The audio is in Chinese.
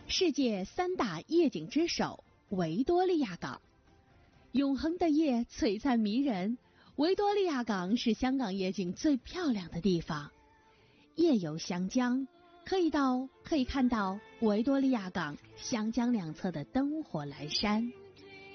世界3大夜景之首维多利亚港。永恒的夜璀璨迷人，维多利亚港是香港夜景最漂亮的地方。夜游香江，可以看到维多利亚港湘江两侧的灯火阑珊，